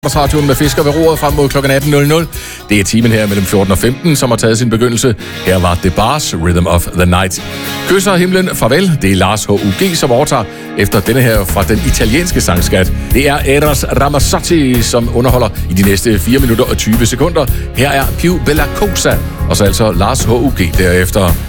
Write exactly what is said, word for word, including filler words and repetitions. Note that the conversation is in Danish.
Radioen med Fisker ved roret frem mod klokken atten nul nul. Det er timen her mellem fjorten og femten, som har taget sin begyndelse. Her var The Bars, Rhythm of the Night. Kysser himlen, farvel. Det er Lars H U G, som overtager efter denne her fra den italienske sangskat. Det er Eros Ramazzotti, som underholder i de næste fire minutter og tyve sekunder. Her er Più Bella Cosa, og så altså Lars H U G derefter.